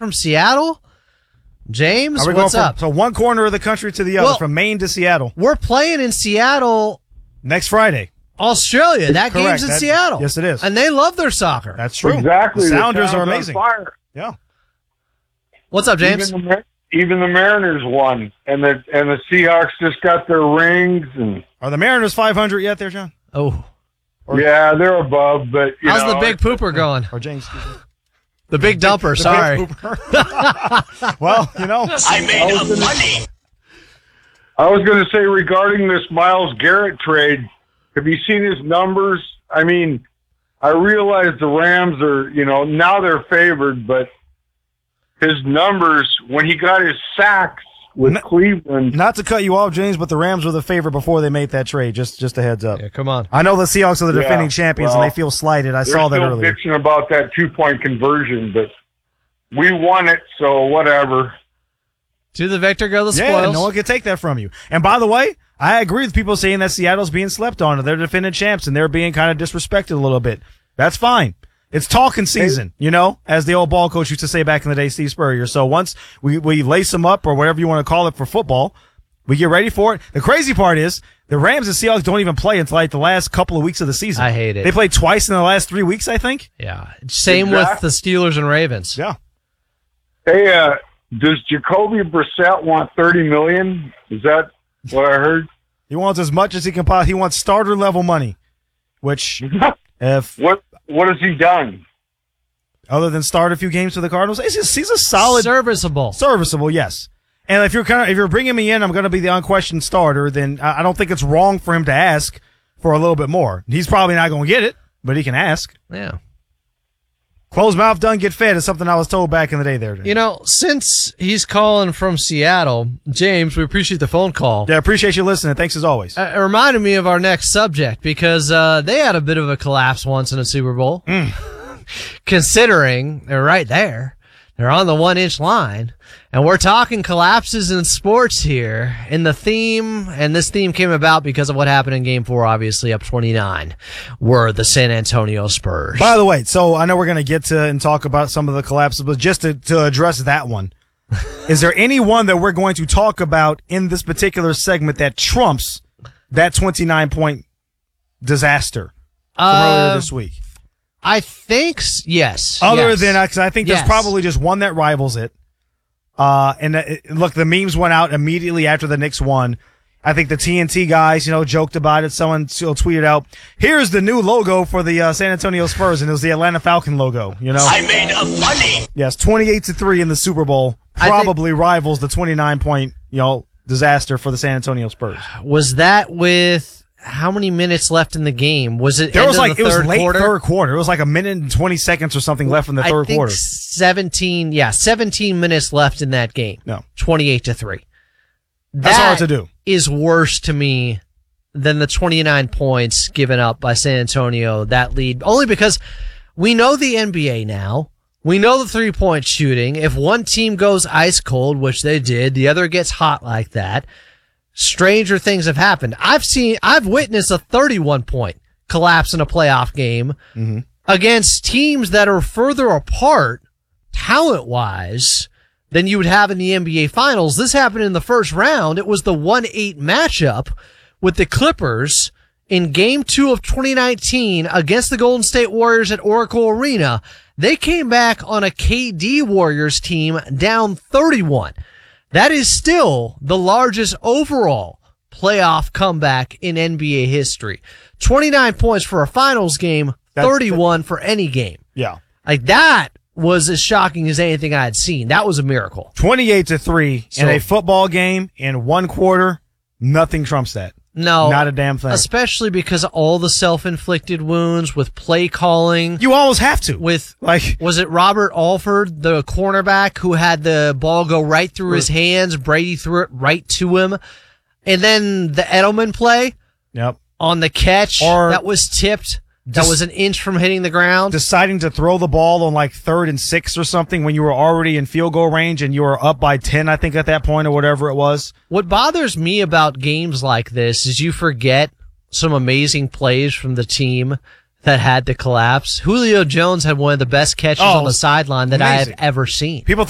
from Seattle? James, Are we what's going up? So one corner of the country to the other, from Maine to Seattle. We're playing in Seattle next Friday. Australia. That Correct. game's in Seattle. Yes, it is. And they love their soccer. That's true. Exactly. The Sounders are amazing. Fire. Yeah. What's up, James? Even the Mariners won, and the Seahawks just got their rings. And are the Mariners 500 yet there, John? Oh. Yeah, they're above, but how's the big pooper going? Or James. The big dumper, sorry. Big pooper. Well, I made up money. I was going to say regarding this Myles Garrett trade, have you seen his numbers? I mean, I realize the Rams are, now they're favored, but his numbers, when he got his sacks with Cleveland. Not to cut you off, James, but the Rams were the favorite before they made that trade. Just a heads up. Yeah, come on. I know the Seahawks are the defending champions, and they feel slighted. I saw that earlier. They're still bitching about that 2-point conversion, but we won it, so whatever. To the victor go the spoils. Yeah, no one can take that from you. And by the way, I agree with people saying that Seattle's being slept on. They're defending champs, and they're being kind of disrespected a little bit. That's fine. It's talking season, as the old ball coach used to say back in the day, Steve Spurrier. So once we lace them up, or whatever you want to call it for football, we get ready for it. The crazy part is the Rams and Seahawks don't even play until like the last couple of weeks of the season. I hate it. They played twice in the last 3 weeks, I think. Yeah. Same with the Steelers and Ravens. Yeah. Hey, does Jacoby Brissett want $30 million? Is that what I heard? He wants as much as he can possibly. He wants starter level money, which What has he done? Other than start a few games for the Cardinals, he's a solid, serviceable, yes. And if you're bringing me in, I'm going to be the unquestioned starter. Then I don't think it's wrong for him to ask for a little bit more. He's probably not going to get it, but he can ask. Yeah. Closed mouth doesn't get fed is something I was told back in the day there. Since he's calling from Seattle, James, we appreciate the phone call. Yeah, appreciate you listening. Thanks as always. It reminded me of our next subject because they had a bit of a collapse once in a Super Bowl. Considering they're right there. They're on the 1-inch line. And we're talking collapses in sports here. And this theme came about because of what happened in Game 4, obviously, up 29, were the San Antonio Spurs. By the way, so I know we're going to get to and talk about some of the collapses, but just to address that one, is there any one that we're going to talk about in this particular segment that trumps that 29-point disaster from earlier this week? I think, yes. Other than, because I think there's Yes. probably just one that rivals it. Look, the memes went out immediately after the Knicks won. I think the TNT guys, joked about it. Someone still tweeted out, "Here's the new logo for the San Antonio Spurs," and it was the Atlanta Falcon logo. I made up money. Yes, 28-3 in the Super Bowl probably rivals the 29-point, disaster for the San Antonio Spurs. Was that with how many minutes left in the game? Was it? There was it was late quarter? third quarter. It was like a minute and 20 seconds or something left in the third quarter. 17 minutes left in that game. No. 28-3. That's hard to do. Is worse to me than the 29 points given up by San Antonio, that lead. Only because we know the NBA now. We know the 3-point shooting. If one team goes ice cold, which they did, the other gets hot like that. Stranger things have happened. I've witnessed a 31-point collapse in a playoff game against teams that are further apart talent-wise than you would have in the NBA Finals. This happened in the first round. It was the 1-8 matchup with the Clippers in Game 2 of 2019 against the Golden State Warriors at Oracle Arena. They came back on a KD Warriors team down 31. That is still the largest overall playoff comeback in NBA history. 29 points for a finals game, 31 for any game. Yeah. Like that was as shocking as anything I had seen. That was a miracle. 28-3 in a football game in one quarter. Nothing trumps that. No. Not a damn thing. Especially because of all the self-inflicted wounds with play calling. You always have to. Was it Robert Alford, the cornerback, who had the ball go right through his hands? Brady threw it right to him. And then the Edelman play. Yep. On the catch that was tipped. That was an inch from hitting the ground. Deciding to throw the ball on like 3rd and 6 or something when you were already in field goal range and you were up by 10, I think, at that point or whatever it was. What bothers me about games like this is you forget some amazing plays from the team that had the collapse. Julio Jones had one of the best catches on the sideline that I have ever seen. People